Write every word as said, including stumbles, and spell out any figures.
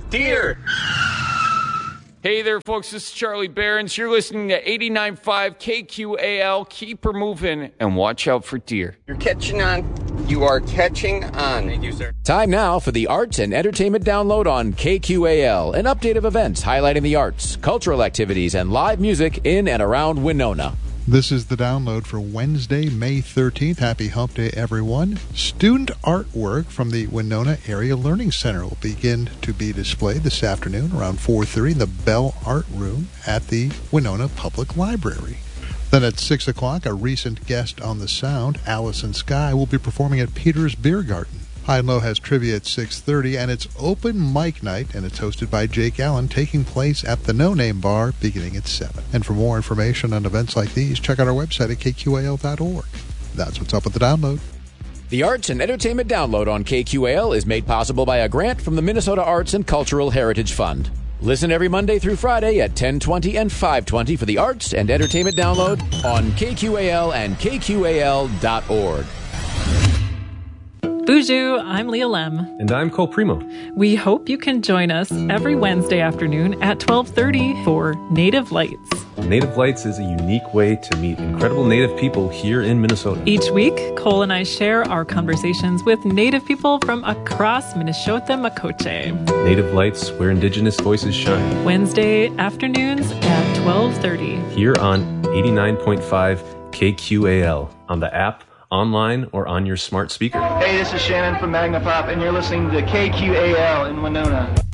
Deer! Hey there, folks. This is Charlie Barons. You're listening to eighty-nine point five K Q A L. Keep her moving and watch out for deer. You're catching on. You are catching on. Thank you, sir. Time now for the Arts and Entertainment Download on K Q A L, an update of events highlighting the arts, cultural activities, and live music in and around Winona. This is the download for Wednesday, May thirteenth. Happy Hump Day, everyone. Student artwork from the Winona Area Learning Center will begin to be displayed this afternoon around four thirty in the Bell Art Room at the Winona Public Library. Then at six o'clock, a recent guest on the sound, Allison Sky, will be performing at Peter's Beer Garden. High and Low has trivia at six thirty, and it's open mic night, and it's hosted by Jake Allen, taking place at the No Name Bar beginning at seven. And for more information on events like these, check out our website at K Q A L dot org. That's what's up with the download. The Arts and Entertainment Download on K Q A L is made possible by a grant from the Minnesota Arts and Cultural Heritage Fund. Listen every Monday through Friday at ten twenty and five twenty for the Arts and Entertainment Download on K Q A L and K Q A L dot org. Bonjour, I'm Leah Lem. And I'm Cole Primo. We hope you can join us every Wednesday afternoon at twelve thirty for Native Lights. Native Lights is a unique way to meet incredible Native people here in Minnesota. Each week, Cole and I share our conversations with Native people from across Minnesota Makoche. Native Lights, where Indigenous voices shine. Wednesday afternoons at twelve thirty. Here on eighty-nine point five K Q A L, on the app, online, or on your smart speaker. Hey, this is Shannon from Magna Pop, and you're listening to K Q A L in Winona.